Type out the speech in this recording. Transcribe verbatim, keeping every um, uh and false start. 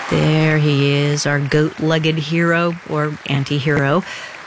There he is, our goat-legged hero, or anti-hero.